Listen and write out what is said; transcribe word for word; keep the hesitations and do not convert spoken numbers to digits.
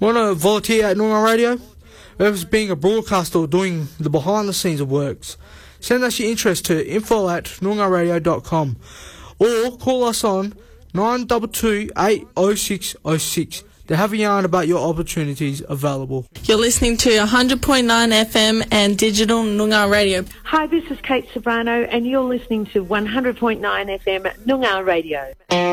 Want to volunteer at Noongar Radio? Whether it's being a broadcaster or doing the behind the scenes of works, send us your interest to info at noongar radio dot com or call us on nine two two, eight oh six oh six to have a yarn about your opportunities available. You're listening to one hundred point nine F M and digital Noongar Radio. Hi, this is Kate Sobrano and you're listening to one hundred point nine F M Noongar Radio.